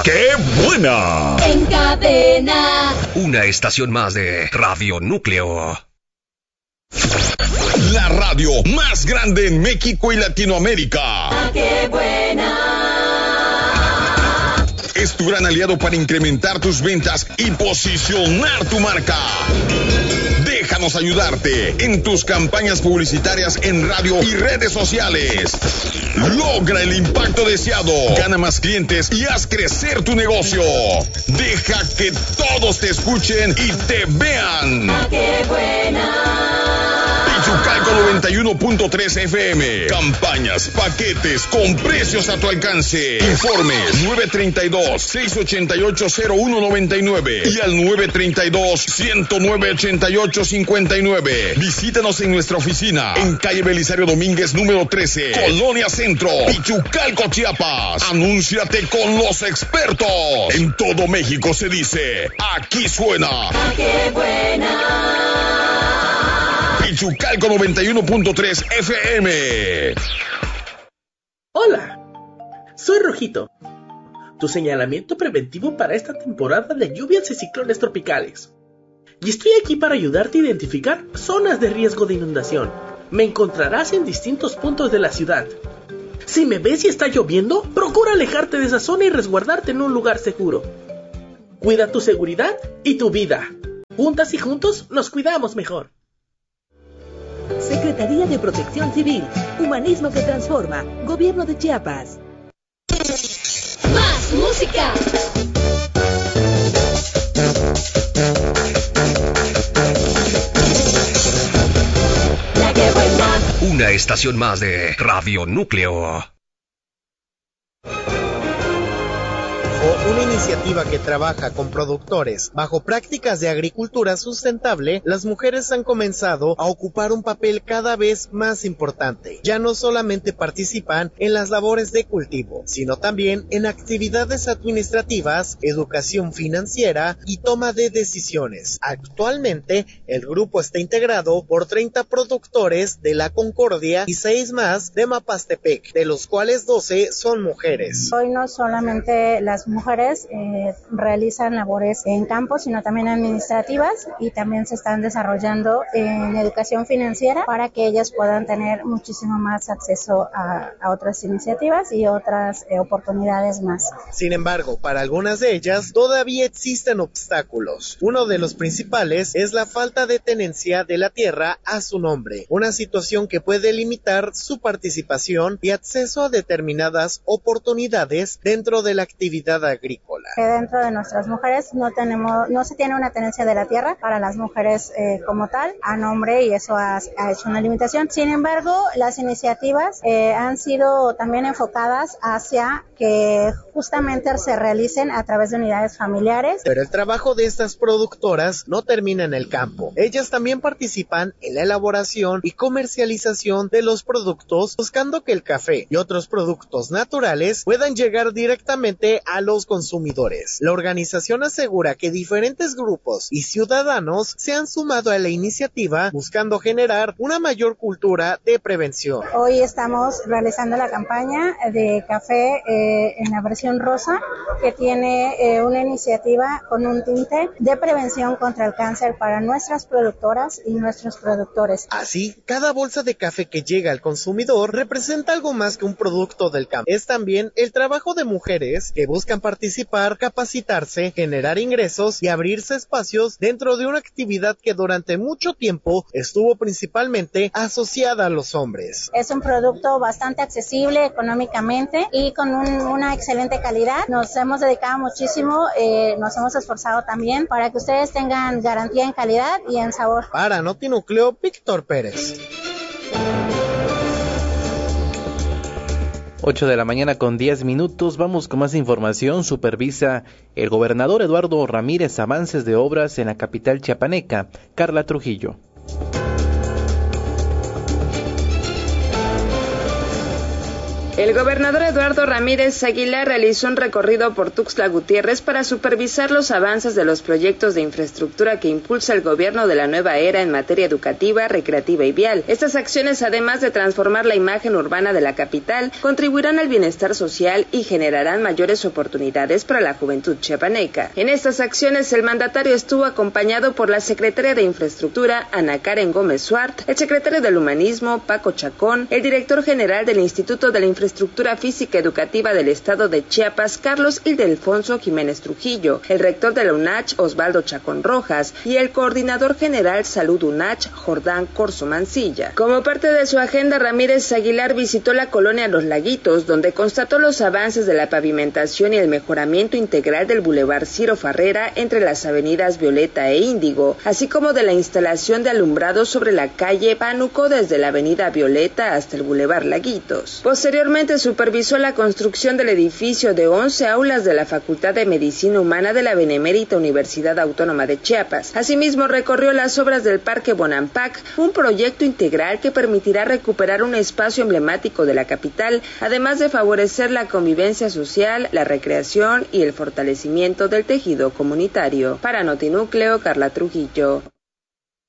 ¡Qué buena! En cadena. Una estación más de Radio Núcleo. La radio más grande en México y Latinoamérica. ¡Qué buena! Es tu gran aliado para incrementar tus ventas y posicionar tu marca. Déjanos ayudarte en tus campañas publicitarias en radio y redes sociales. Logra el impacto deseado, gana más clientes y haz crecer tu negocio. Deja que todos te escuchen y te vean. ¡Qué buena! Pichucalco 91.3 FM. Campañas, paquetes con precios a tu alcance. Informes 932-688-0199 y al 932-109-8859. Visítanos en nuestra oficina en calle Belisario Domínguez número 13, Colonia Centro, Pichucalco, Chiapas. Anúnciate con los expertos. En todo México se dice, aquí suena. ¡Qué buena! Pichucalco 91.3 FM. Hola, soy Rojito, tu señalamiento preventivo para esta temporada de lluvias y ciclones tropicales. Y estoy aquí para ayudarte a identificar zonas de riesgo de inundación. Me encontrarás en distintos puntos de la ciudad. Si me ves y está lloviendo, procura alejarte de esa zona y resguardarte en un lugar seguro. Cuida tu seguridad y tu vida. Juntas y juntos nos cuidamos mejor. Secretaría de Protección Civil, Humanismo que Transforma, Gobierno de Chiapas. ¡Más música! ¡La que buena! Una estación más de Radio Núcleo. Una iniciativa que trabaja con productores bajo prácticas de agricultura sustentable, las mujeres han comenzado a ocupar un papel cada vez más importante. Ya no solamente participan en las labores de cultivo, sino también en actividades administrativas, educación financiera y toma de decisiones. Actualmente, el grupo está integrado por 30 productores de La Concordia y 6 más de Mapastepec, de los cuales 12 son mujeres. Hoy no solamente las mujeres realizan labores en campo, sino también administrativas, y también se están desarrollando en educación financiera para que ellas puedan tener muchísimo más acceso a otras iniciativas y otras oportunidades más. Sin embargo, para algunas de ellas todavía existen obstáculos. Uno de los principales es la falta de tenencia de la tierra a su nombre, una situación que puede limitar su participación y acceso a determinadas oportunidades dentro de la actividad agrícola. Que dentro de nuestras mujeres no se tiene una tenencia de la tierra para las mujeres como tal a nombre, y eso ha hecho una limitación. Sin embargo, las iniciativas han sido también enfocadas hacia que justamente se realicen a través de unidades familiares. Pero el trabajo de estas productoras no termina en el campo. Ellas también participan en la elaboración y comercialización de los productos, buscando que el café y otros productos naturales puedan llegar directamente a los consumidores. La organización asegura que diferentes grupos y ciudadanos se han sumado a la iniciativa buscando generar una mayor cultura de prevención. Hoy estamos realizando la campaña de café en la versión rosa, que tiene una iniciativa con un tinte de prevención contra el cáncer para nuestras productoras y nuestros productores. Así, cada bolsa de café que llega al consumidor representa algo más que un producto del campo. Es también el trabajo de mujeres que buscan participar, capacitarse, generar ingresos y abrirse espacios dentro de una actividad que durante mucho tiempo estuvo principalmente asociada a los hombres. Es un producto bastante accesible económicamente y con una excelente calidad. Nos hemos dedicado muchísimo, nos hemos esforzado también para que ustedes tengan garantía en calidad y en sabor. Para Notinúcleo, Víctor Pérez. 8 de la mañana con 10 minutos, vamos con más información. Supervisa el gobernador Eduardo Ramírez avances de obras en la capital chiapaneca. Carla Trujillo. El gobernador Eduardo Ramírez Aguilar realizó un recorrido por Tuxtla Gutiérrez para supervisar los avances de los proyectos de infraestructura que impulsa el gobierno de la nueva era en materia educativa, recreativa y vial. Estas acciones, además de transformar la imagen urbana de la capital, contribuirán al bienestar social y generarán mayores oportunidades para la juventud chiapaneca. En estas acciones, el mandatario estuvo acompañado por la secretaria de Infraestructura, Ana Karen Gómez Suart, el secretario del Humanismo, Paco Chacón, el director general del Instituto de la Infraestructura Física Educativa del Estado de Chiapas, Carlos Ildefonso Jiménez Trujillo, el rector de la UNACH, Osvaldo Chacón Rojas, y el coordinador general Salud UNACH, Jordán Corso Mancilla. Como parte de su agenda, Ramírez Aguilar visitó la colonia Los Laguitos, donde constató los avances de la pavimentación y el mejoramiento integral del Boulevard Ciro Farrera entre las avenidas Violeta e Índigo, así como de la instalación de alumbrado sobre la calle Pánuco desde la avenida Violeta hasta el Boulevard Laguitos. Posteriormente supervisó la construcción del edificio de 11 aulas de la Facultad de Medicina Humana de la Benemérita Universidad Autónoma de Chiapas. Asimismo, recorrió las obras del Parque Bonampak, un proyecto integral que permitirá recuperar un espacio emblemático de la capital, además de favorecer la convivencia social, la recreación y el fortalecimiento del tejido comunitario. Para Notinúcleo, Carla Trujillo.